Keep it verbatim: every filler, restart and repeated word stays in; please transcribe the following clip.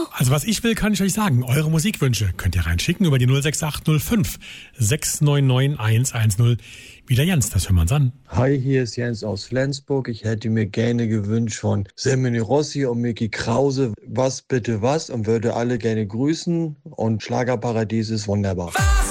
Also was ich will, kann ich euch sagen. Eure Musikwünsche könnt ihr reinschicken über die null sechs acht null fünf sechs neun neun eins eins null. Wieder Jens, das hören wir uns an. Hi, hier ist Jens aus Flensburg. Ich hätte mir gerne gewünscht von Semini Rossi und Micky Krause, was bitte was, und würde alle gerne grüßen. Und Schlagerparadies ist wunderbar.